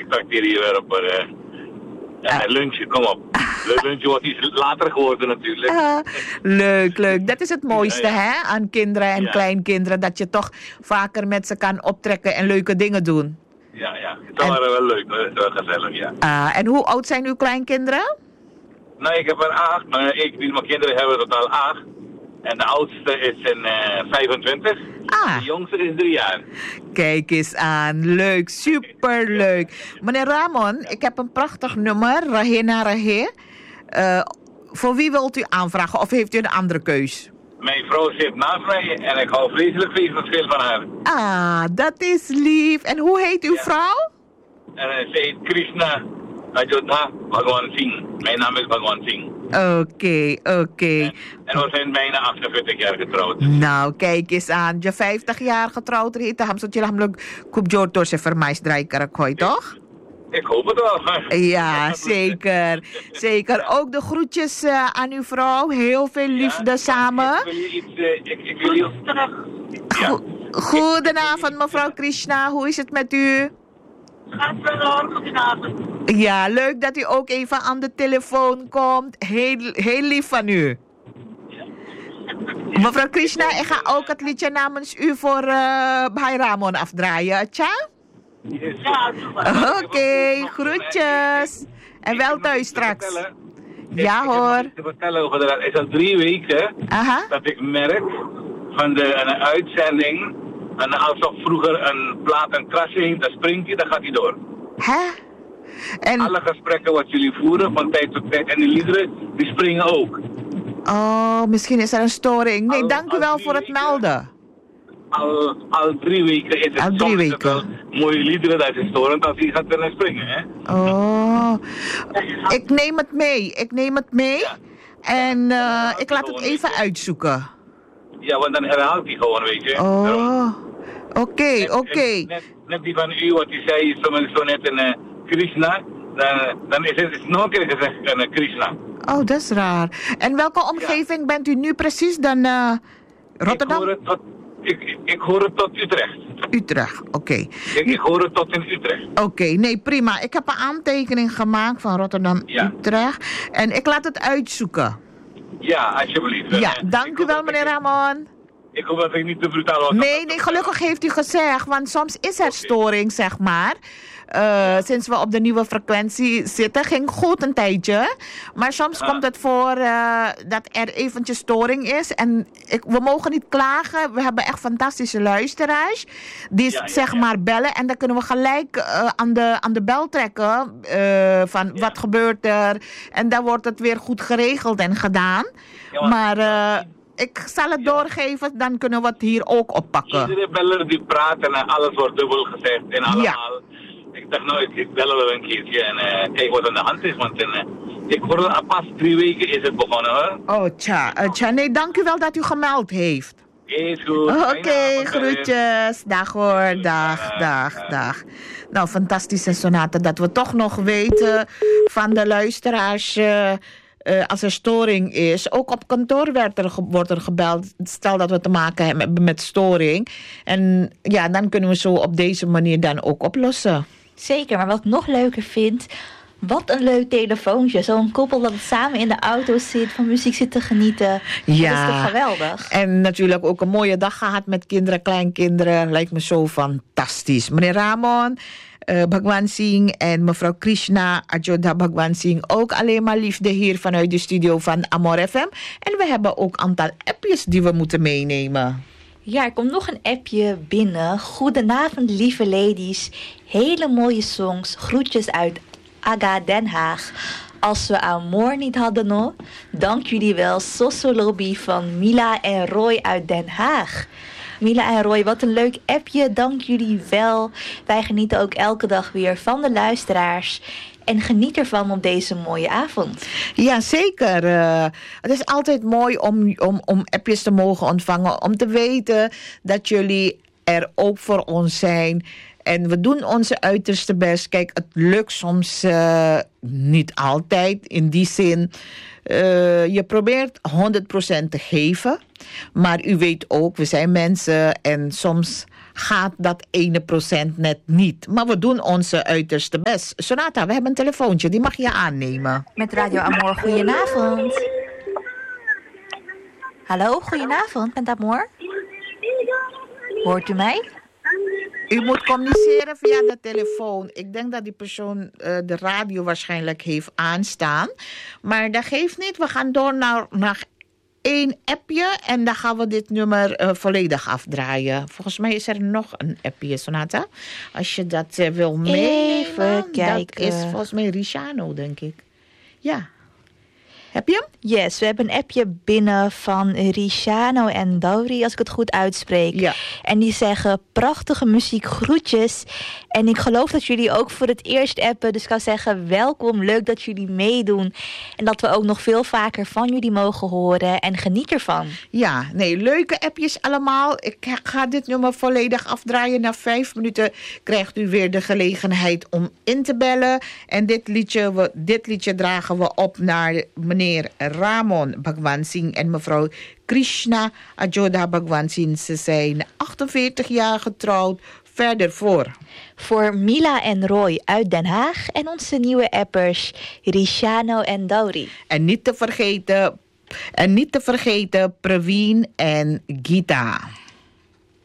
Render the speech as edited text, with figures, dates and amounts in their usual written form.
ik trakteer je weer op een lunchje, kom op. Het lunchje wordt iets later geworden natuurlijk. Leuk. Dat is het mooiste hè, aan kinderen en kleinkinderen. Dat je toch vaker met ze kan optrekken en leuke dingen doen. Ja. Het is wel leuk, dat is wel gezellig, ja. En hoe oud zijn uw kleinkinderen? Nou, ik heb er 8, maar mijn kinderen hebben totaal 8. En de oudste is 25. De jongste is 3 jaar. Kijk eens aan. Leuk. Superleuk. Meneer Ramon, ik heb een prachtig nummer. Rahe na Rahe. Voor wie wilt u aanvragen? Of heeft u een andere keus? Mijn vrouw zit naast mij en ik hou vreselijk veel van haar. Dat is lief. En hoe heet uw vrouw? En ze heet Krishna Ajodha Bhagwan Singh. Mijn naam is Bhagwan Singh. Oké. En we zijn bijna 48 jaar getrouwd. Nou, kijk eens aan. Je 50 jaar getrouwd, Rita. Hamsot je namelijk Kubjor door zijn vermijs draaien, toch? Ik hoop het wel. Ja, zeker. Ook de groetjes aan uw vrouw. Heel veel liefde samen. Ik wil je terug. Ja. Goedenavond, mevrouw Krishna. Hoe is het met u? Gaat verder, goedenavond. Ja, leuk dat u ook even aan de telefoon komt. Heel lief van u. Mevrouw Krishna, ik ga ook het liedje namens u voor Bhai Ramon afdraaien, tja? Ja, Oké, groetjes. En wel thuis straks. Ja hoor. Ik wil vertellen over dat. Het is al 3 weken dat ik merk van een uitzending. En alsof vroeger een plaat een krasje heeft, dan springt hij, dan gaat hij door. Hè? En... Alle gesprekken wat jullie voeren van tijd tot tijd en die liederen, die springen ook. Oh, misschien is er een storing. Nee, dank u wel voor het melden. Al 3 weken is het al 3 weken. Wel mooie liederen, dat is storend als hij gaat kunnen springen, hè? Oh, ik neem het mee. Ja. En ik laat het even uitzoeken. Ja, want dan herhaalt hij gewoon, weet je. Oh, oké. Net die van u, wat u zei, zo net een Krishna. Dan is het nog een keer gezegd een Krishna. Oh, dat is raar. En welke omgeving bent u nu precies dan? Rotterdam? Ik hoor het tot Utrecht. Utrecht, oké. Ik hoor het tot in Utrecht. Oké, nee, prima. Ik heb een aantekening gemaakt van Rotterdam, Utrecht. En ik laat het uitzoeken. Ja, alsjeblieft. Ja, dank u wel, meneer Ramon. Ik hoop dat ik niet te brutaal was. Nee, gelukkig heeft u gezegd. Want soms is er storing, zeg maar. Sinds we op de nieuwe frequentie zitten, ging goed een tijdje. Maar soms komt het voor dat er eventjes storing is. En we mogen niet klagen. We hebben echt fantastische luisteraars. Die zeg maar bellen. En dan kunnen we gelijk aan de bel trekken. Van wat gebeurt er. En dan wordt het weer goed geregeld en gedaan. Ja, maar... ik zal het doorgeven, dan kunnen we het hier ook oppakken. Iedere beller die praat en alles wordt dubbel gezegd en allemaal. Ja. Ik dacht nou, ik bel wel een keertje en kijk wat aan de hand is. Want ik hoorde pas 3 weken is het begonnen hoor. Oh tja, nee, dank u wel dat u gemeld heeft. Is goed. Oké, groetjes. Dag hoor, dag. Nou, fantastische sonate dat we toch nog weten van de luisteraars... als er storing is. Ook op kantoor wordt er gebeld. Stel dat we te maken hebben met storing. En ja, dan kunnen we zo op deze manier dan ook oplossen. Zeker, maar wat ik nog leuker vind... Wat een leuk telefoontje. Zo'n koppel dat samen in de auto zit, van muziek zit te genieten. Ja. Dat is toch geweldig. En natuurlijk ook een mooie dag gehad met kinderen, kleinkinderen. Lijkt me zo fantastisch. Meneer Ramon... Bhagwan Singh en mevrouw Krishna Ajodha Bhagwan Singh. Ook alleen maar liefde hier vanuit de studio van Amor FM. En we hebben ook een aantal appjes die we moeten meenemen. Ja, er komt nog een appje binnen. Goedenavond, lieve ladies. Hele mooie songs. Groetjes uit Aga Den Haag. Als we Amor niet hadden nog. Dank jullie wel. Soso Lobby van Mila en Roy uit Den Haag. Mila en Roy, wat een leuk appje. Dank jullie wel. Wij genieten ook elke dag weer van de luisteraars. En geniet ervan op deze mooie avond. Ja, zeker. Het is altijd mooi om appjes te mogen ontvangen. Om te weten dat jullie er ook voor ons zijn. En we doen onze uiterste best. Kijk, het lukt soms niet altijd. In die zin, je probeert 100% te geven. Maar u weet ook, we zijn mensen en soms gaat dat 1% net niet. Maar we doen onze uiterste best. Sonata, we hebben een telefoontje. Die mag je aannemen. Met Radio Amor, goedenavond. Hallo, goedenavond, met Amor. Hoort u mij? U moet communiceren via de telefoon. Ik denk dat die persoon de radio waarschijnlijk heeft aanstaan. Maar dat geeft niet. We gaan door naar 1 appje. En dan gaan we dit nummer volledig afdraaien. Volgens mij is er nog een appje, Sonata. Als je dat wil meenemen. Even kijken. Dat is volgens mij Riciano, denk ik. Ja. Heb je hem? Yes, we hebben een appje binnen van Riciano en Dauri, als ik het goed uitspreek. Ja. En die zeggen, prachtige muziek, groetjes. En ik geloof dat jullie ook voor het eerst appen. Dus ik kan zeggen, welkom, leuk dat jullie meedoen. En dat we ook nog veel vaker van jullie mogen horen. En geniet ervan. Ja, nee, leuke appjes allemaal. Ik ga dit nummer volledig afdraaien. Na 5 minuten krijgt u weer de gelegenheid om in te bellen. En dit liedje dragen we op naar meneer Ramon Bhagwan Singh en mevrouw Krishna Ajoda Bhagwan Singh. Ze zijn 48 jaar getrouwd. Verder voor Mila en Roy uit Den Haag en onze nieuwe appers Riciano en Dauri. En niet te vergeten Praveen en Gita.